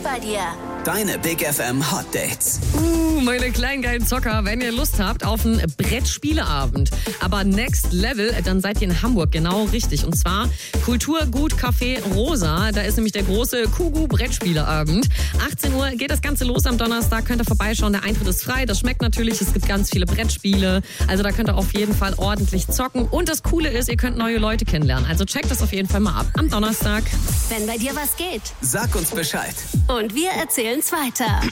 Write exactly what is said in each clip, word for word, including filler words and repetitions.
geht bei dir? Deine Big F M Hot Dates. Uh, meine kleinen geilen Zocker, wenn ihr Lust habt auf einen Brettspieleabend, aber Next Level, dann seid ihr in Hamburg genau richtig. Und zwar Kulturgut Café Rosa. Da ist nämlich der große Kugu Brettspieleabend. achtzehn Uhr geht das Ganze los am Donnerstag. Könnt ihr vorbeischauen. Der Eintritt ist frei. Das schmeckt natürlich. Es gibt ganz viele Brettspiele. Also da könnt ihr auf jeden Fall ordentlich zocken. Und das Coole ist, ihr könnt neue Leute kennenlernen. Also checkt das auf jeden Fall mal ab am Donnerstag. Wenn bei dir was geht. Sag uns Bescheid. Und wir erzählen's weiter.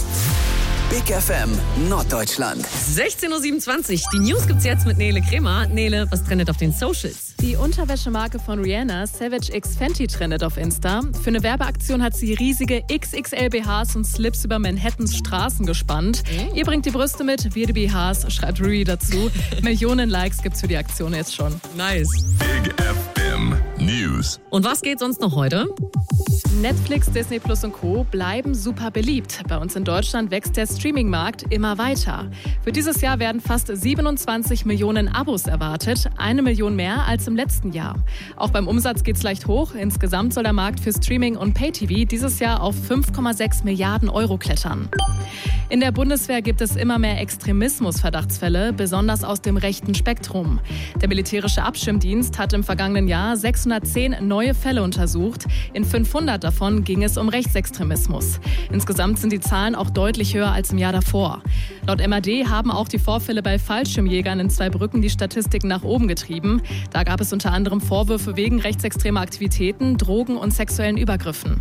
Big F M Norddeutschland. sechzehn Uhr siebenundzwanzig. Die News gibt's jetzt mit Nele Kremer. Nele, was trendet auf den Socials? Die Unterwäschemarke von Rihanna, Savage X Fenty, trendet auf Insta. Für eine Werbeaktion hat sie riesige X X L B Hs und Slips über Manhattans Straßen gespannt. Mhm. Ihr bringt die Brüste mit, wir die B Hs, schreibt Rui dazu. Millionen Likes gibt's für die Aktion jetzt schon. Nice. Big F M News. Und was geht sonst noch heute? Netflix, Disney Plus und Co. bleiben super beliebt. Bei uns in Deutschland wächst der Streaming-Markt immer weiter. Für dieses Jahr werden fast siebenundzwanzig Millionen Abos erwartet, eine Million mehr als im letzten Jahr. Auch beim Umsatz geht's leicht hoch. Insgesamt soll der Markt für Streaming und Pay-T V dieses Jahr auf fünf Komma sechs Milliarden Euro klettern. In der Bundeswehr gibt es immer mehr Extremismus-Verdachtsfälle, besonders aus dem rechten Spektrum. Der militärische Abschirmdienst hat im vergangenen Jahr sechshundertzehn neue Fälle untersucht. In fünfhundert davon ging es um Rechtsextremismus. Insgesamt sind die Zahlen auch deutlich höher als im Jahr davor. Laut M A D haben auch die Vorfälle bei Fallschirmjägern in Zweibrücken die Statistiken nach oben getrieben. Da gab es unter anderem Vorwürfe wegen rechtsextremer Aktivitäten, Drogen und sexuellen Übergriffen.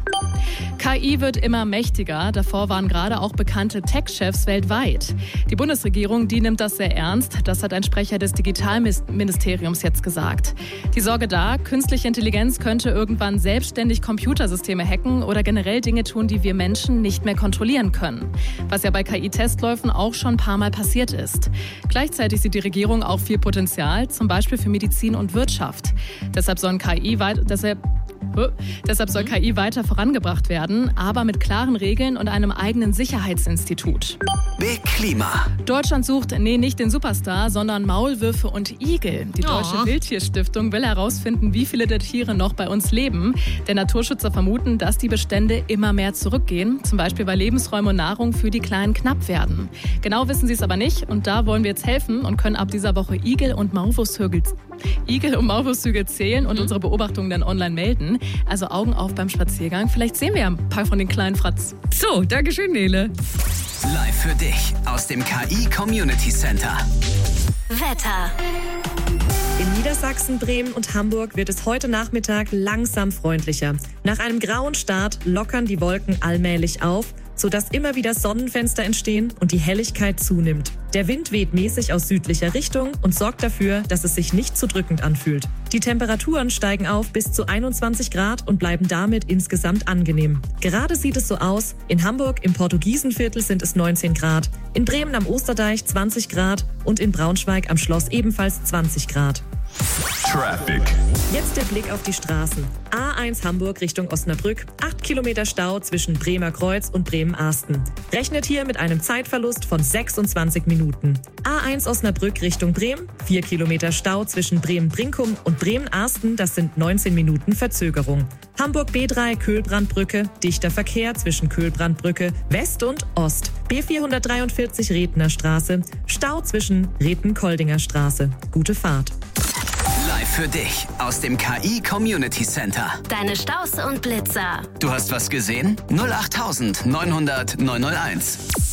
K I wird immer mächtiger. Davor waren gerade auch bekannte Tech-Chefs weltweit. Die Bundesregierung, die nimmt das sehr ernst. Das hat ein Sprecher des Digitalministeriums jetzt gesagt. Die Sorge da, künstliche Intelligenz könnte irgendwann selbstständig Computersysteme hacken oder generell Dinge tun, die wir Menschen nicht mehr kontrollieren können. Was ja bei K I-Testläufen auch schon ein paar Mal passiert ist. Gleichzeitig sieht die Regierung auch viel Potenzial, zum Beispiel für Medizin und Wirtschaft. Deshalb sollen K I weit, deshalb Deshalb soll K I weiter vorangebracht werden, aber mit klaren Regeln und einem eigenen Sicherheitsinstitut. Big Klima. Deutschland sucht, nee, nicht den Superstar, sondern Maulwürfe und Igel. Die Deutsche Oh. Wildtierstiftung will herausfinden, wie viele der Tiere noch bei uns leben. Der Naturschützer vermuten, dass die Bestände immer mehr zurückgehen, zum Beispiel weil Lebensräume und Nahrung für die Kleinen knapp werden. Genau wissen sie es aber nicht und da wollen wir jetzt helfen und können ab dieser Woche Igel und Maulwurfshügel Igel und Maulwurfshügel zählen und mhm. unsere Beobachtungen dann online melden. Also Augen auf beim Spaziergang. Vielleicht sehen wir ja ein paar von den kleinen Fratz. So, Dankeschön, Nele. Live für dich aus dem K I Community Center. Wetter. In Niedersachsen, Bremen und Hamburg wird es heute Nachmittag langsam freundlicher. Nach einem grauen Start lockern die Wolken allmählich auf, sodass immer wieder Sonnenfenster entstehen und die Helligkeit zunimmt. Der Wind weht mäßig aus südlicher Richtung und sorgt dafür, dass es sich nicht zu drückend anfühlt. Die Temperaturen steigen auf bis zu einundzwanzig Grad und bleiben damit insgesamt angenehm. Gerade sieht es so aus, in Hamburg im Portugiesenviertel sind es neunzehn Grad, in Bremen am Osterdeich zwanzig Grad und in Braunschweig am Schloss ebenfalls zwanzig Grad. Traffic. Jetzt der Blick auf die Straßen. A eins Hamburg Richtung Osnabrück, acht Kilometer Stau zwischen Bremer Kreuz und Bremen-Arsten. Rechnet hier mit einem Zeitverlust von sechsundzwanzig Minuten. A eins Osnabrück Richtung Bremen, vier Kilometer Stau zwischen Bremen-Brinkum und Bremen-Arsten, das sind neunzehn Minuten Verzögerung. Hamburg B drei Köhlbrandbrücke, dichter Verkehr zwischen Köhlbrandbrücke West und Ost. B vierhundertdreiundvierzig Redner Straße, Stau zwischen Reten-Koldinger Straße. Gute Fahrt. Live für dich aus dem K I Community Center. Deine Staus und Blitzer. Du hast was gesehen? null acht neun null null neun null eins.